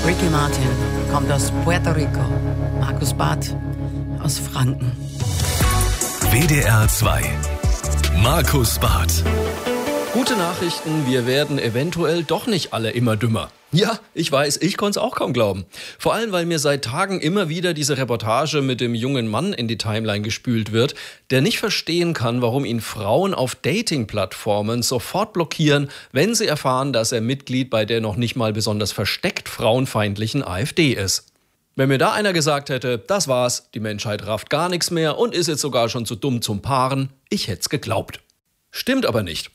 Ricky Martin kommt aus Puerto Rico. Markus Barth aus Franken. WDR 2. Markus Barth. Gute Nachrichten, wir werden eventuell doch nicht alle immer dümmer. Ja, ich weiß, ich konnte es auch kaum glauben. Vor allem, weil mir seit Tagen immer wieder diese Reportage mit dem jungen Mann in die Timeline gespült wird, der nicht verstehen kann, warum ihn Frauen auf Dating-Plattformen sofort blockieren, wenn sie erfahren, dass er Mitglied bei der noch nicht mal besonders versteckt frauenfeindlichen AfD ist. Wenn mir da einer gesagt hätte, das war's, die Menschheit rafft gar nichts mehr und ist jetzt sogar schon zu dumm zum Paaren, ich hätte es geglaubt. Stimmt aber nicht.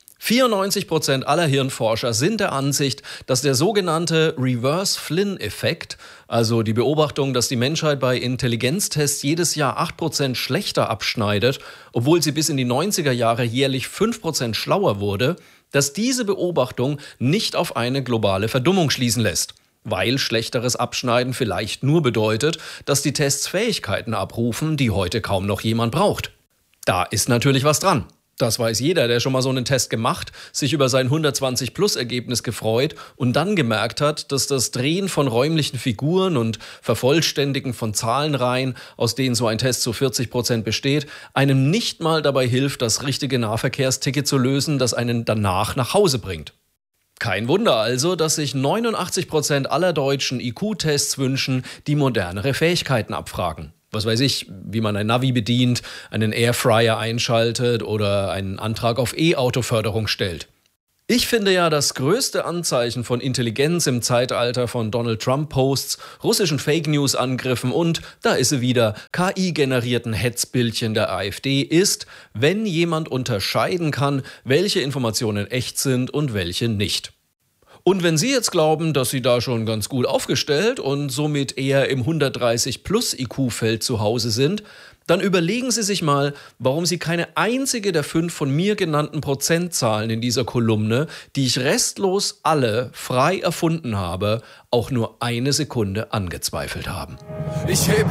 94% aller Hirnforscher sind der Ansicht, dass der sogenannte Reverse-Flynn-Effekt, also die Beobachtung, dass die Menschheit bei Intelligenztests jedes Jahr 8% schlechter abschneidet, obwohl sie bis in die 90er Jahre jährlich 5% schlauer wurde, dass diese Beobachtung nicht auf eine globale Verdummung schließen lässt. Weil schlechteres Abschneiden vielleicht nur bedeutet, dass die Tests Fähigkeiten abrufen, die heute kaum noch jemand braucht. Da ist natürlich was dran. Das weiß jeder, der schon mal so einen Test gemacht, sich über sein 120-Plus-Ergebnis gefreut und dann gemerkt hat, dass das Drehen von räumlichen Figuren und Vervollständigen von Zahlenreihen, aus denen so ein Test zu 40% besteht, einem nicht mal dabei hilft, das richtige Nahverkehrsticket zu lösen, das einen danach nach Hause bringt. Kein Wunder also, dass sich 89% aller Deutschen IQ-Tests wünschen, die modernere Fähigkeiten abfragen. Was weiß ich, wie man ein Navi bedient, einen Airfryer einschaltet oder einen Antrag auf E-Auto-Förderung stellt. Ich finde ja, das größte Anzeichen von Intelligenz im Zeitalter von Donald Trump-Posts, russischen Fake-News-Angriffen und, da ist sie wieder, KI-generierten Hetzbildchen der AfD ist, wenn jemand unterscheiden kann, welche Informationen echt sind und welche nicht. Und wenn Sie jetzt glauben, dass Sie da schon ganz gut aufgestellt und somit eher im 130+ IQ-Feld zu Hause sind, dann überlegen Sie sich mal, warum Sie keine einzige der 5 von mir genannten Prozentzahlen in dieser Kolumne, die ich restlos alle frei erfunden habe, auch nur eine Sekunde angezweifelt haben.